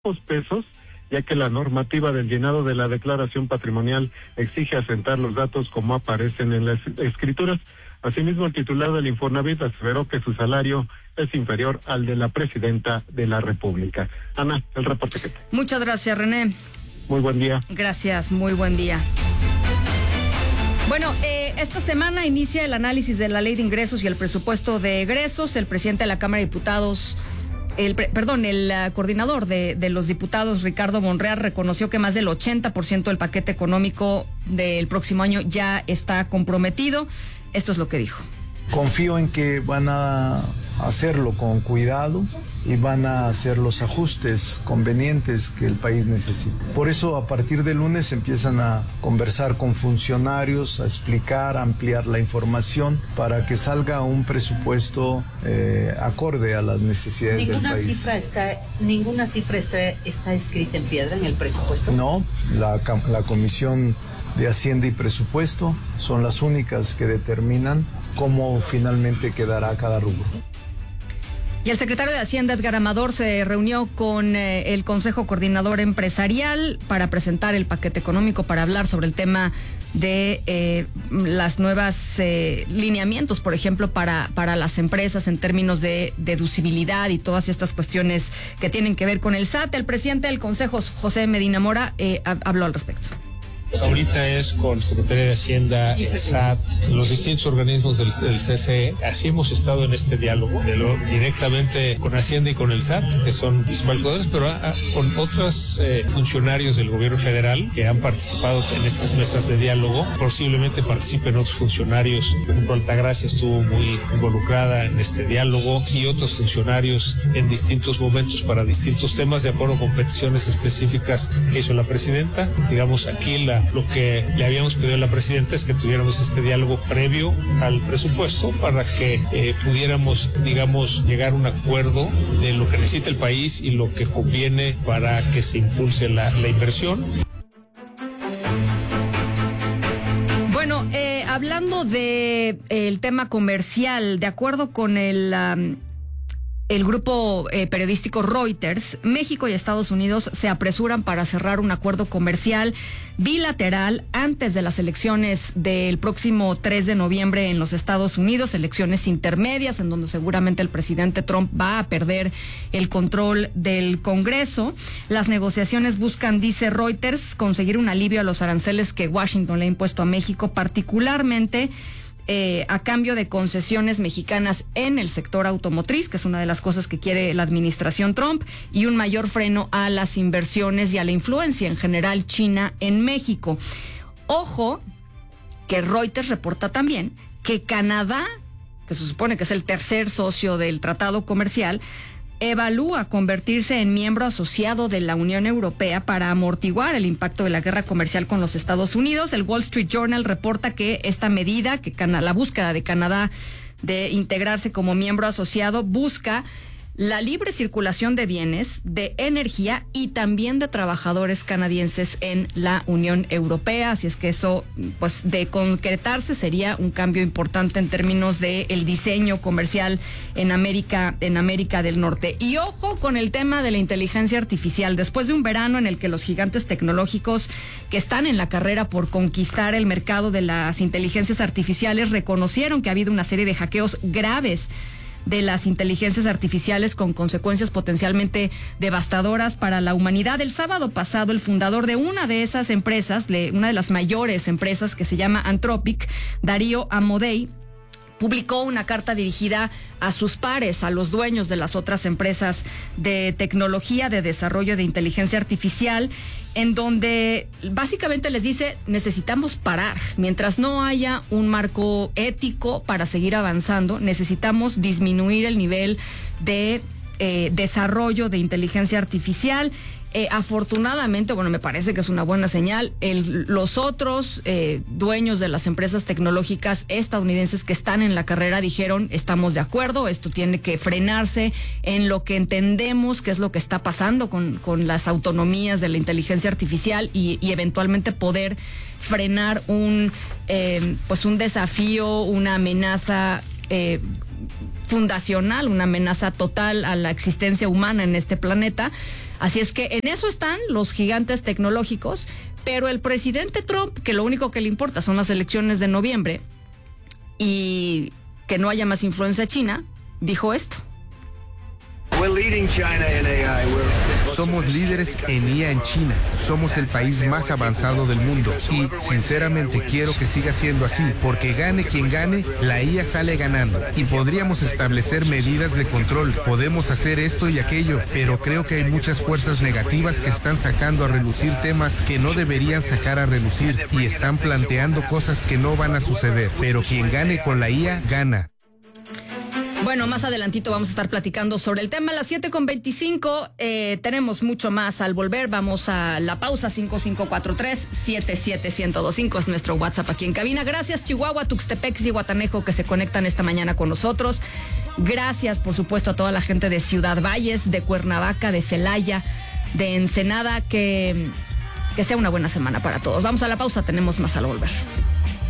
pesos, ya que la normativa del llenado de la declaración patrimonial exige asentar los datos como aparecen en las escrituras. Asimismo, el titular del Infonavit aseveró que su salario es inferior al de la presidenta de la República. Ana, el reporte que te. Muchas gracias, René. Muy buen día. Gracias, muy buen día. Bueno, esta semana inicia el análisis de la Ley de Ingresos y el presupuesto de egresos. El presidente de la Cámara de Diputados, el coordinador de los diputados, Ricardo Monreal, reconoció que más del 80% del paquete económico del próximo año ya está comprometido. Esto es lo que dijo. Confío en que van a hacerlo con cuidado y van a hacer los ajustes convenientes que el país necesita. Por eso, a partir del lunes empiezan a conversar con funcionarios, a explicar, a ampliar la información para que salga un presupuesto acorde a las necesidades del país. ¿Ninguna cifra está escrita en piedra en el presupuesto? No, la Comisión de Hacienda y Presupuesto son las únicas que determinan cómo finalmente quedará cada rubro. Y el secretario de Hacienda, Edgar Amador, se reunió con el Consejo Coordinador Empresarial para presentar el paquete económico, para hablar sobre el tema de las nuevas lineamientos, por ejemplo, para las empresas en términos de deducibilidad y todas estas cuestiones que tienen que ver con el SAT. El presidente del Consejo, José Medina Mora, habló al respecto. Ahorita es con Secretaría de Hacienda, el SAT, los distintos organismos del CCE. Así hemos estado en este diálogo, directamente con Hacienda y con el SAT, que son principales jugadores, pero con otros funcionarios del gobierno federal que han participado en estas mesas de diálogo. Posiblemente participen otros funcionarios. Por ejemplo, Altagracia estuvo muy involucrada en este diálogo y otros funcionarios en distintos momentos para distintos temas, de acuerdo con peticiones específicas que hizo la presidenta. Digamos, aquí lo que le habíamos pedido a la presidenta es que tuviéramos este diálogo previo al presupuesto para que pudiéramos, digamos, llegar a un acuerdo de lo que necesita el país y lo que conviene para que se impulse la inversión. Bueno, hablando de el tema comercial, de acuerdo con el grupo periodístico Reuters, México y Estados Unidos se apresuran para cerrar un acuerdo comercial bilateral antes de las elecciones del próximo 3 de noviembre en los Estados Unidos, elecciones intermedias en donde seguramente el presidente Trump va a perder el control del Congreso. Las negociaciones buscan, dice Reuters, conseguir un alivio a los aranceles que Washington le ha impuesto a México, particularmente a cambio de concesiones mexicanas en el sector automotriz, que es una de las cosas que quiere la administración Trump, y un mayor freno a las inversiones y a la influencia en general china en México. Ojo, que Reuters reporta también que Canadá, que se supone que es el tercer socio del tratado comercial, evalúa convertirse en miembro asociado de la Unión Europea para amortiguar el impacto de la guerra comercial con los Estados Unidos. El Wall Street Journal reporta que esta medida, que la búsqueda de Canadá de integrarse como miembro asociado, busca la libre circulación de bienes, de energía y también de trabajadores canadienses en la Unión Europea. Así es que eso, pues, de concretarse, sería un cambio importante en términos de el diseño comercial en América del Norte. Y ojo con el tema de la inteligencia artificial. Después de un verano en el que los gigantes tecnológicos que están en la carrera por conquistar el mercado de las inteligencias artificiales reconocieron que ha habido una serie de hackeos graves de las inteligencias artificiales con consecuencias potencialmente devastadoras para la humanidad. El sábado pasado, el fundador de una de esas empresas, una de las mayores empresas, que se llama Anthropic, Darío Amodei, publicó una carta dirigida a sus pares, a los dueños de las otras empresas de tecnología, de desarrollo de inteligencia artificial, en donde básicamente les dice: necesitamos parar. Mientras no haya un marco ético para seguir avanzando, necesitamos disminuir el nivel de desarrollo de inteligencia artificial. Afortunadamente, me parece que es una buena señal, los otros dueños de las empresas tecnológicas estadounidenses que están en la carrera dijeron: estamos de acuerdo, esto tiene que frenarse en lo que entendemos que es lo que está pasando con las autonomías de la inteligencia artificial y eventualmente poder frenar un desafío, una amenaza fundacional, una amenaza total a la existencia humana en este planeta. Así es que en eso están los gigantes tecnológicos, pero el presidente Trump, que lo único que le importa son las elecciones de noviembre y que no haya más influencia china, dijo esto. Somos líderes en IA en China. Somos el país más avanzado del mundo. Y, sinceramente, quiero que siga siendo así, porque gane quien gane, la IA sale ganando. Y podríamos establecer medidas de control. Podemos hacer esto y aquello, pero creo que hay muchas fuerzas negativas que están sacando a relucir temas que no deberían sacar a relucir y están planteando cosas que no van a suceder. Pero quien gane con la IA, gana. Bueno, más adelantito vamos a estar platicando sobre el tema. A las 7:25 tenemos mucho más al volver. Vamos a la pausa. 5543-77125 es nuestro WhatsApp aquí en cabina. Gracias Chihuahua, Tuxtepec y Guatanejo que se conectan esta mañana con nosotros. Gracias, por supuesto, a toda la gente de Ciudad Valles, de Cuernavaca, de Celaya, de Ensenada. Que sea una buena semana para todos. Vamos a la pausa, tenemos más al volver.